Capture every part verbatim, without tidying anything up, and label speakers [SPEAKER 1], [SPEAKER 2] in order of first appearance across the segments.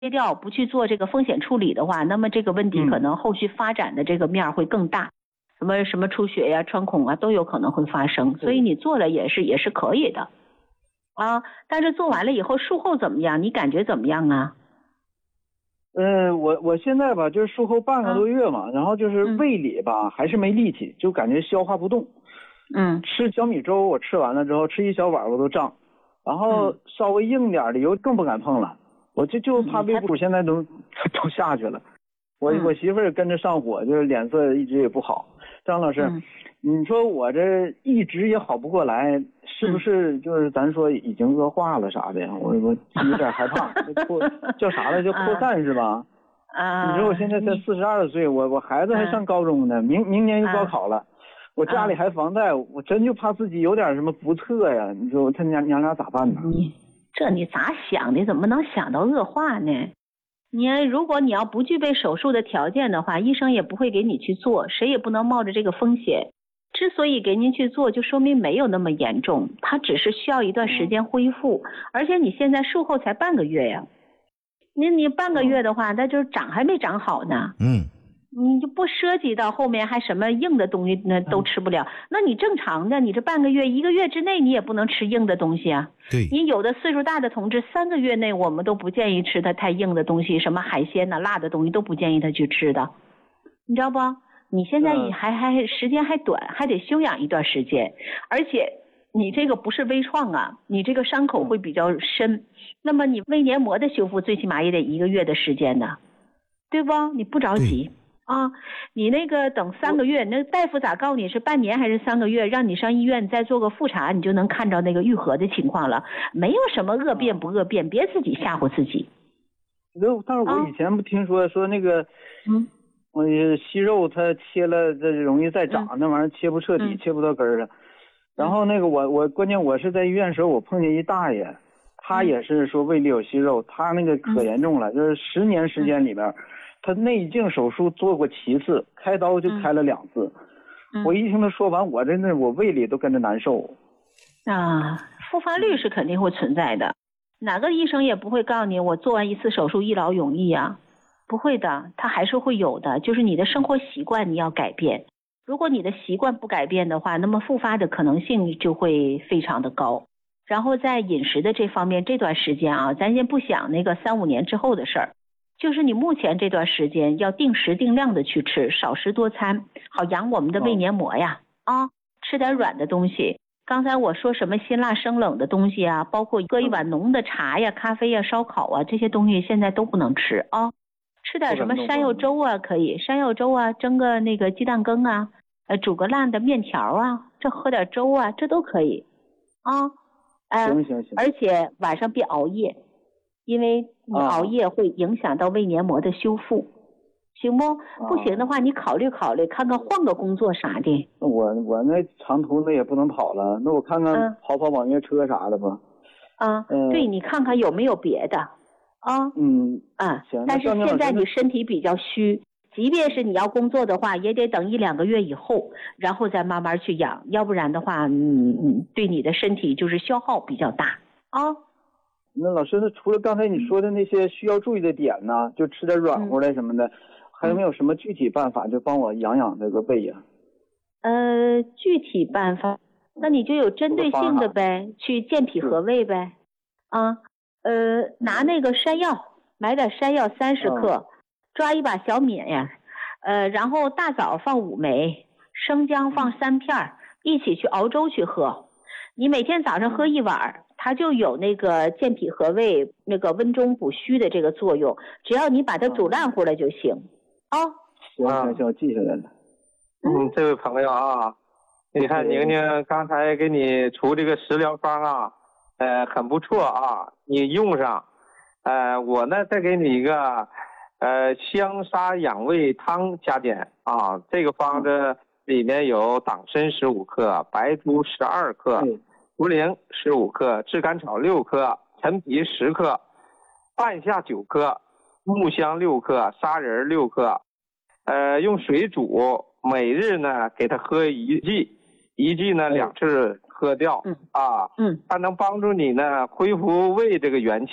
[SPEAKER 1] 切掉，不去做这个风险处理的话，那么这个问题可能后续发展的这个面会更大，嗯、什么什么出血呀、穿孔啊都有可能会发生，所以你做了也是也是可以的，啊，但是做完了以后术后怎么样？你感觉怎么样啊？
[SPEAKER 2] 呃，我我现在吧，就是术后半个多月嘛，啊、然后就是胃里吧、嗯、还是没力气，就感觉消化不动。
[SPEAKER 1] 嗯，
[SPEAKER 2] 吃小米粥我吃完了之后，吃一小碗我都胀，然后稍微硬点的油更不敢碰了。我就就怕胃部现在都、嗯、都下去了，我、嗯、我媳妇儿跟着上火，就是脸色一直也不好。张老师，嗯、你说我这一直也好不过来，是不是就是咱说已经恶化了啥的呀？我我有点害怕，扩叫啥了？叫扩散是吧？啊，你说我现在才四十二岁，我我孩子还上高中呢，明明年就高考了，我家里还房贷，我真就怕自己有点什么不测呀。你说他娘娘俩咋办呢？
[SPEAKER 1] 你这你咋想的？怎么能想到恶化呢？你如果你要不具备手术的条件的话，医生也不会给你去做，谁也不能冒着这个风险。之所以给您去做，就说明没有那么严重，它只是需要一段时间恢复。嗯、而且你现在术后才半个月呀，你你半个月的话，那就是长还没长好呢。
[SPEAKER 3] 嗯。
[SPEAKER 1] 你就不涉及到后面还什么硬的东西那都吃不了，嗯、那你正常的，你这半个月一个月之内你也不能吃硬的东西啊。
[SPEAKER 3] 对。
[SPEAKER 1] 你有的岁数大的同志，三个月内我们都不建议吃他太硬的东西，什么海鲜呐、辣的东西都不建议他去吃的，你知道不？你现在你还还时间还短，还得休养一段时间，而且你这个不是微创啊，你这个伤口会比较深，那么你胃黏膜的修复最起码也得一个月的时间呢，对不？你不着急。啊，你那个等三个月，那大夫咋告诉你是半年还是三个月？让你上医院再做个复查，你就能看着那个愈合的情况了。没有什么恶变不恶变，别自己吓唬自己。
[SPEAKER 2] 但是我以前不听说、啊、说那个，嗯，我息肉它切了这容易再长，嗯、那玩意儿切不彻底，嗯、切不到根儿上。然后那个我我关键我是在医院的时候，我碰见一大爷，他也是说胃里有息肉，他那个可严重了，嗯、就是十年时间里边。嗯他内镜手术做过七次，开刀就开了两次。嗯、我一听他说完，我真的我胃里都跟着难受。
[SPEAKER 1] 啊，复发率是肯定会存在的，哪个医生也不会告诉你我做完一次手术一劳永逸啊，不会的，他还是会有的，就是你的生活习惯你要改变。如果你的习惯不改变的话，那么复发的可能性就会非常的高。然后在饮食的这方面，这段时间啊，咱先不想那个三五年之后的事儿。就是你目前这段时间要定时定量的去吃，少食多餐，好养我们的胃黏膜呀。啊，吃点软的东西。刚才我说什么辛辣生冷的东西啊，包括喝一碗浓的茶呀、咖啡呀、烧烤啊，这些东西现在都不能吃啊。吃点什么山药粥啊，可以，山药粥啊，蒸个那个鸡蛋羹啊，呃，煮个烂的面条啊，这喝点粥啊，这都可以啊。
[SPEAKER 2] 呃、行行行。
[SPEAKER 1] 而且晚上别熬夜。因为你熬夜会影响到胃黏膜的修复，啊、行不？不行的话，你考虑考虑，看看换个工作啥的。
[SPEAKER 2] 我我那长途那也不能跑了，那我看看跑跑网约车啥的吧。
[SPEAKER 1] 啊，嗯、对，你看看有没有别的啊？
[SPEAKER 2] 嗯
[SPEAKER 1] 啊，
[SPEAKER 2] 行。
[SPEAKER 1] 但是现在你身体比较虚，即便是你要工作的话，也得等一两个月以后，然后再慢慢去养，要不然的话，你你对你的身体就是消耗比较大啊。
[SPEAKER 2] 那老师，那除了刚才你说的那些需要注意的点呢，就吃点软乎的什么的，嗯、还有没有什么具体办法就帮我养养这个胃呀？
[SPEAKER 1] 呃，具体办法，那你就有针对性的呗，去健脾和胃呗。啊，呃，拿那个山药，买点山药三十克，嗯、抓一把小米呀，呃，然后大枣放五枚，生姜放三片，一起去熬粥去喝。你每天早上喝一碗。它就有那个健脾和胃、那个温中补虚的这个作用，只要你把它煮烂乎了就行。啊，
[SPEAKER 2] 行行行，记下来了。
[SPEAKER 4] 嗯，这位朋友啊，你看宁宁刚才给你出这个食疗方啊，呃，很不错啊，你用上。呃，我呢再给你一个呃香砂养胃汤加减啊，这个方子里面有党参十五克，白术十二克。嗯，茯苓十五克，炙甘草六克，陈皮十克，半夏九克，木香六克，砂仁六克，呃，用水煮，每日呢给它喝一剂，一剂呢两次喝掉，嗯、啊，嗯，它能帮助你呢恢复胃这个元气，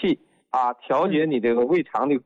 [SPEAKER 4] 啊，调节你这个胃肠的